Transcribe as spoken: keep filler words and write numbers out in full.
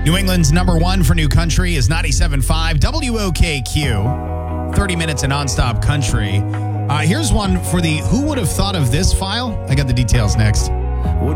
New England's number one for new country is ninety-seven point five W O K Q. thirty minutes of nonstop country. Uh, here's one for the Who Would Have Thought of This file. I got the details next.